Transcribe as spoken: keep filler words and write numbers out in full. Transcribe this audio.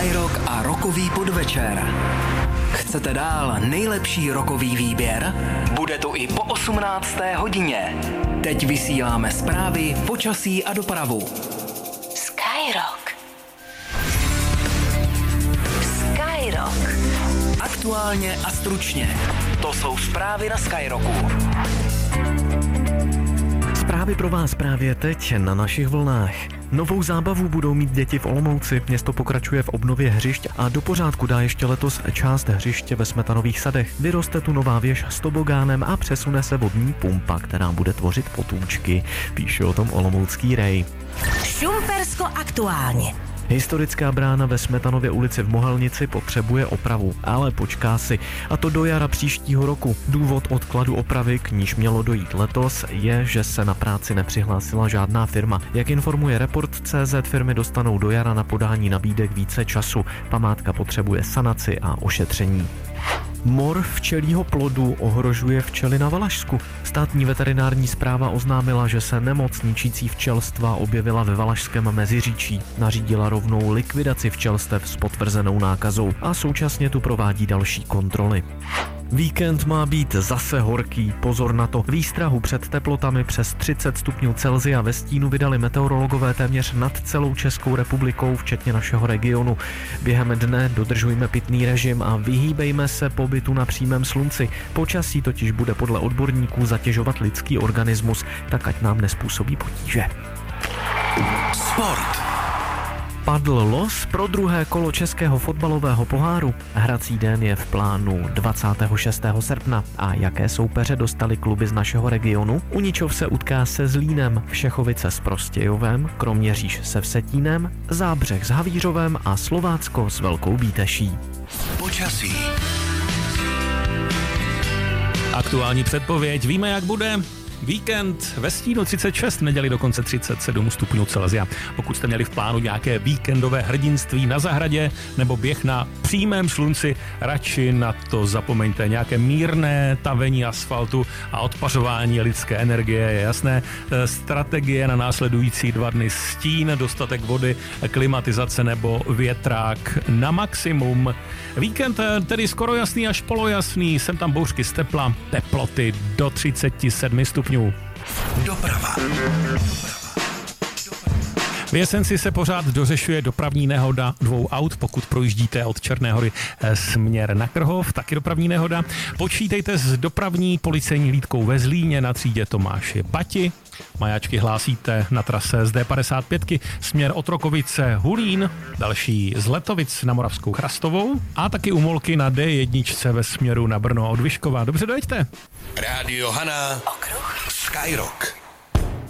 Skyrock a rockový podvečer. Chcete dál nejlepší rockový výběr? Bude to i po osmnácté hodině. Teď vysíláme zprávy, počasí a dopravu. Skyrock. Skyrock. Aktuálně a stručně. To jsou zprávy na Skyrocku. Zprávy pro vás právě teď na našich vlnách. Novou zábavu budou mít děti v Olomouci. Město pokračuje v obnově hřišť a do pořádku dá ještě letos část hřiště ve Smetanových sadech. Vyroste tu nová věž s tobogánem a přesune se vodní pumpa, která bude tvořit potůčky. Píše o tom Olomoucký Rej. Šumpersko aktuálně. Historická brána ve Smetanově ulici v Mohelnici potřebuje opravu, ale počká si. A to do jara příštího roku. Důvod odkladu opravy, k níž mělo dojít letos, je, že se na práci nepřihlásila žádná firma. Jak informuje Report tečka cé zet, firmy dostanou do jara na podání nabídek více času. Památka potřebuje sanaci a ošetření. Mor včelího plodu ohrožuje včely na Valašsku. Státní veterinární správa oznámila, že se nemoc ničící včelstva objevila ve Valašském Meziříčí. Nařídila rovnou likvidaci včelstev s potvrzenou nákazou a současně tu provádí další kontroly. Víkend má být zase horký, pozor na to. Výstrahu před teplotami přes třicet stupňů Celsia ve stínu vydali meteorologové téměř nad celou Českou republikou, včetně našeho regionu. Během dne dodržujme pitný režim a vyhýbejme se pobytu na přímém slunci. Počasí totiž bude podle odborníků zatěžovat lidský organismus, tak ať nám nespůsobí potíže. Sport. Padl los pro druhé kolo českého fotbalového poháru. Hrací den je v plánu dvacátého šestého srpna. A jaké soupeře dostali kluby z našeho regionu? Uničov se utká se Zlínem, Všechovice s Prostějovem, Kroměříž se Vsetínem, Zábřeh s Havířovem a Slovácko s Velkou Bíteší. Počasí. Aktuální předpověď, víme, jak bude. Víkend ve stínu třicet šest, neděli dokonce třicet sedm stupňů Celsia. Pokud jste měli v plánu nějaké víkendové hrdinství na zahradě nebo běh na přímém slunci, radši na to zapomeňte. Nějaké mírné tavení asfaltu a odpařování lidské energie je jasné. Strategie na následující dva dny: stín, dostatek vody, klimatizace nebo větrák na maximum. Víkend tedy skoro jasný až polojasný, sem tam bouřky z tepla, teploty do třicet sedm stupňů. Doprava. V Jesenci se pořád dořešuje dopravní nehoda dvou aut, pokud projíždíte od Černé Hory směr na Krhov, taky dopravní nehoda. Počítejte s dopravní policejní hlídkou ve Zlíně na třídě Tomáši Bati. Majáčky hlásíte na trase z dé padesát pět směr Otrokovice Hulín, další z Letovic na Moravskou Chrastovou a taky umolky na dé jedna ve směru na Brno od Vyškova. Dobře, dojeďte. Rádio Hana. Okruh. Skyrock.